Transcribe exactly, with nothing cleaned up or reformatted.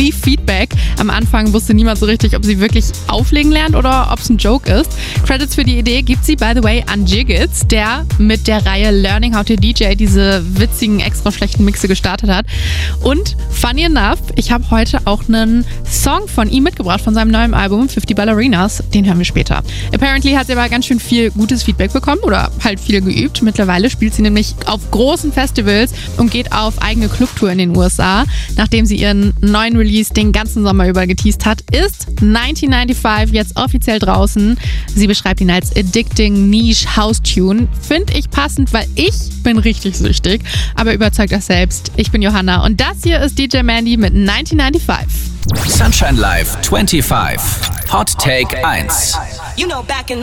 Feedback. Am Anfang wusste niemand so richtig, ob sie wirklich auflegen lernt oder ob es ein Joke ist. Credits für die Idee gibt sie, by the way, an Jiggits, der mit der Reihe Learning How to D J diese witzigen, extra schlechten Mixe gestartet hat. Und funny enough, ich habe heute auch einen Song von ihm mitgebracht, von seinem neuen Album fifty Ballerinas. Den hören wir später. Apparently hat sie aber ganz schön viel gutes Feedback bekommen oder halt viel geübt. Mittlerweile spielt sie nämlich auf großen Festivals und geht auf eigene Clubtour in den U S A. Nachdem sie ihren neuen Release den ganzen Sommer über geteased hat, ist neunzehnhundertfünfundneunzig jetzt offiziell draußen. Sie beschreibt ihn als addicting Niche House Tune. Finde ich passend, weil ich bin richtig süchtig, aber überzeugt euch selbst. Ich bin Johanna und das hier ist D J Mandy mit neunzehnhundertfünfundneunzig. Sunshine Live fünfundzwanzig. Hot Take eins.